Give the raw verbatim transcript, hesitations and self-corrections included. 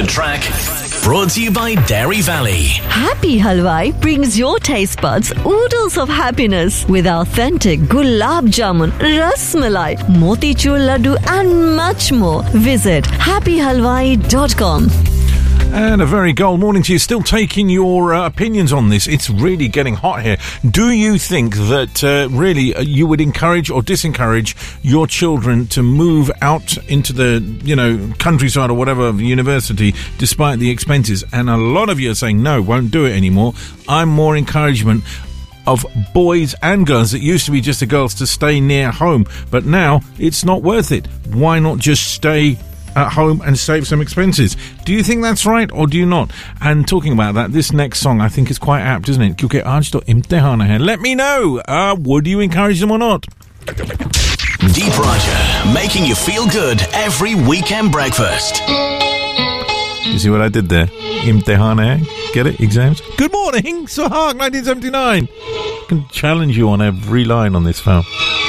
track. Brought to you by Dairy Valley. Happy Halwai brings your taste buds oodles of happiness with authentic gulab jamun, ras malai, motichur laddu and much more. Visit happy halwai dot com. And a very gold morning to you. Still taking your uh, opinions on this. It's really getting hot here. Do you think that uh, really uh, you would encourage or disencourage your children to move out into the, you know, countryside or whatever of university despite the expenses? And a lot of you are saying, no, won't do it anymore. I'm more encouragement of boys and girls. It used to be just the girls to stay near home, but now it's not worth it. Why not just stay at home and save some expenses? Do you think that's right or do you not? And talking about that, this next song I think is quite apt, isn't it? Kyunki aaj to imtihan hai. Let me know, uh, would you encourage them or not? Deep Raja, making you feel good every weekend breakfast. You see what I did there? Imtihan hai. Get it? Exams? Good morning, Suhag nineteen seventy-nine. I can challenge you on every line on this phone.